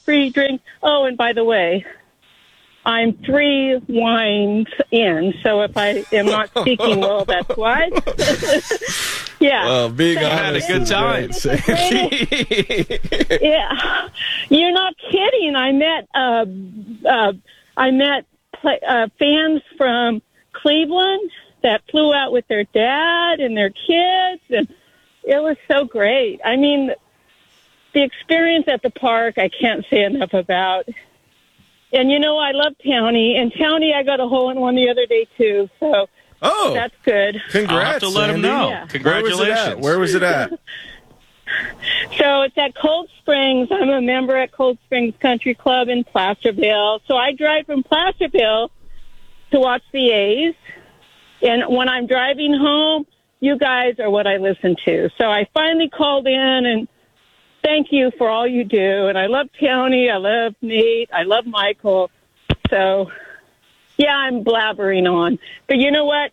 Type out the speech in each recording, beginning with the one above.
free drink. Oh, and by the way, I'm 3 wines in, so if I am not speaking well, that's why. Yeah. Well, being had honest, a good time. Yeah, you're not kidding. I met fans from Cleveland that flew out with their dad and their kids, and it was so great. I mean, the experience at the park, I can't say enough about. And, I love Townie. And Townie, I got a hole-in-one the other day, too. So that's good. Congrats, I'll have to let him know. Yeah. Congratulations. Where was it at? So it's at Cold Springs. I'm a member at Cold Springs Country Club in Placerville. So I drive from Placerville to watch the A's. And when I'm driving home, you guys are what I listen to. So I finally called in, and thank you for all you do. And I love Townie. I love Nate. I love Michael. So, yeah, I'm blabbering on. But you know what?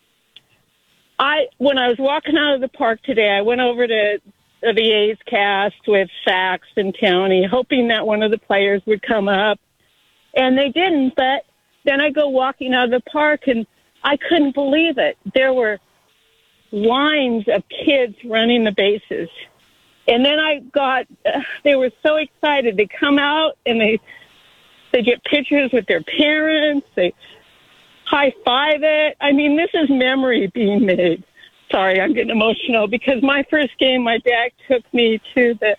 When I was walking out of the park today, I went over to the A's cast with Sax and Townie, hoping that one of the players would come up. And they didn't, but then I go walking out of the park, and I couldn't believe it. There were lines of kids running the bases. And then they were so excited. They come out, and they get pictures with their parents. They high-five it. I mean, this is memory being made. Sorry, I'm getting emotional because my first game, my dad took me to the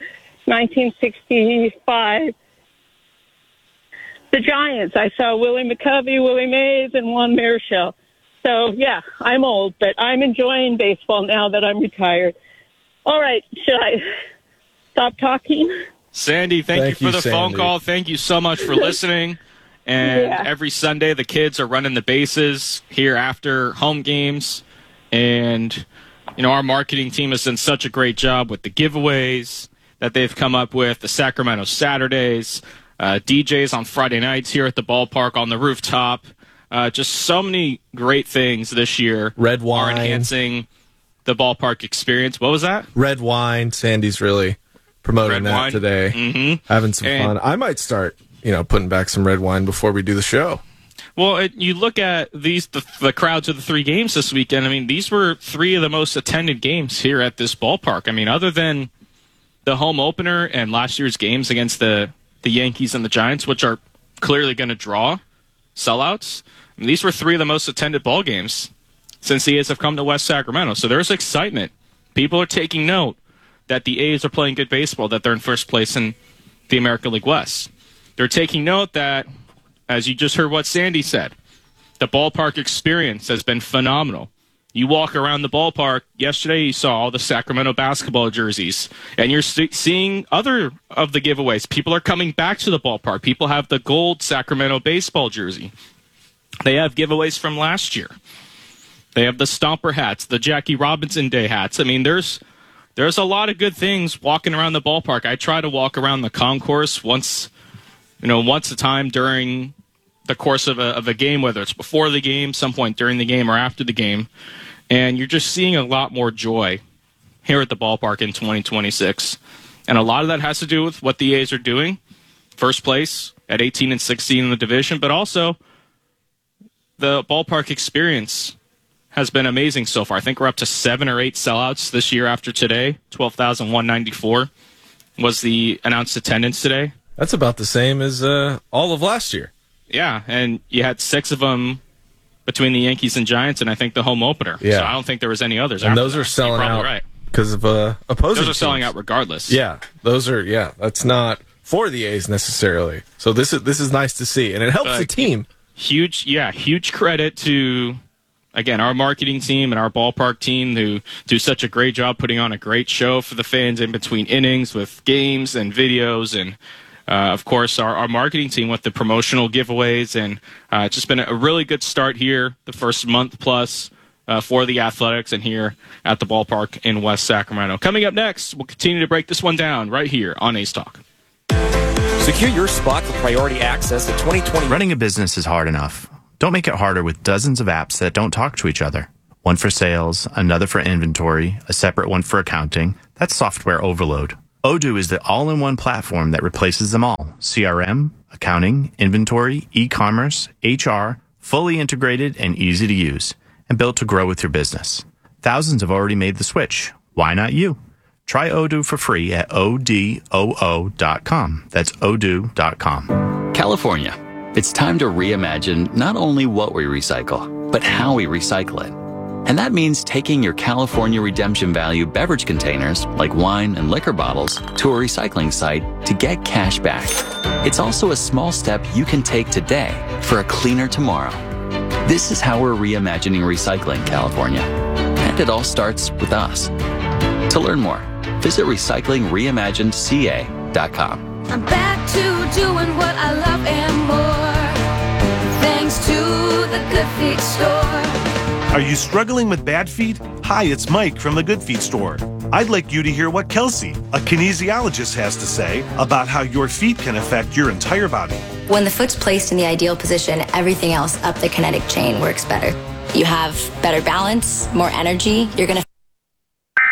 1965, the Giants. I saw Willie McCovey, Willie Mays, and Juan Marichal. So, yeah, I'm old, but I'm enjoying baseball now that I'm retired. All right, should I stop talking? Sandy, thank you for the phone Sandy. call. Thank you so much for listening. And every Sunday, the kids are running the bases here after home games. And, our marketing team has done such a great job with the giveaways that they've come up with, the Sacramento Saturdays, DJs on Friday nights here at the ballpark on the rooftop. Just so many great things this year. Red wine. Are enhancing the ballpark experience. What was that? Red wine. Sandy's really promoting Red that wine. today. Mm-hmm. Having some fun. I might start, putting back some red wine before we do the show. Well, you look at the crowds of the 3 games this weekend. I mean, these were 3 of the most attended games here at this ballpark. I mean, other than the home opener and last year's games against the Yankees and the Giants, which are clearly going to draw sellouts, I mean, these were 3 of the most attended ball games since the A's have come to West Sacramento. So there's excitement. People are taking note that the A's are playing good baseball, that they're in first place in the American League West. They're taking note that, as you just heard what Sandy said, the ballpark experience has been phenomenal. You walk around the ballpark. Yesterday you saw all the Sacramento basketball jerseys, and you're seeing other of the giveaways. People are coming back to the ballpark. People have the gold Sacramento baseball jersey. They have giveaways from last year. They have the Stomper hats, the Jackie Robinson Day hats. I mean, there's a lot of good things walking around the ballpark. I try to walk around the concourse once a time during the course of a game, whether it's before the game, some point during the game, or after the game. And you're just seeing a lot more joy here at the ballpark in 2026. And a lot of that has to do with what the A's are doing. First place at 18-16 in the division, but also the ballpark experience has been amazing so far. I think we're up to 7 or 8 sellouts this year after today. 12,194 was the announced attendance today. That's about the same as all of last year. Yeah, and you had 6 of them between the Yankees and Giants, and I think the home opener. Yeah. So I don't think there was any others. And after those that. are selling You're out probably right. because of opposing Those are selling teams. out regardless. Yeah, that's not for the A's necessarily. So this is nice to see, and it helps the team. Huge credit to, again, our marketing team and our ballpark team who do such a great job putting on a great show for the fans in between innings with games and videos, and of course our marketing team with the promotional giveaways. And it's just been a really good start here the first month plus for the Athletics and here at the ballpark in West Sacramento. Coming up next, we'll continue to break this one down right here on A's Talk. Secure your spot for priority access at 2020. Running a business is hard enough. Don't make it harder with dozens of apps that don't talk to each other. One for sales, another for inventory, a separate one for accounting. That's software overload. Odoo is the all-in-one platform that replaces them all. CRM, accounting, inventory, e-commerce, HR, fully integrated and easy to use, and built to grow with your business. Thousands have already made the switch. Why not you? Try Odoo for free at odoo.com. That's odoo.com. California. It's time to reimagine not only what we recycle, but how we recycle it. And that means taking your California Redemption Value beverage containers, like wine and liquor bottles, to a recycling site to get cash back. It's also a small step you can take today for a cleaner tomorrow. This is how we're reimagining recycling, California. And it all starts with us. To learn more, visit recyclingreimaginedca.com. I'm back to doing what I love and more, thanks to the Good Feet store. Are you struggling with bad feet? Hi, it's Mike from the Good Feet store. I'd like you to hear what Kelsey, a kinesiologist, has to say about how your feet can affect your entire body. When the foot's placed in the ideal position, everything else up the kinetic chain works better. You have better balance, more energy. You're going to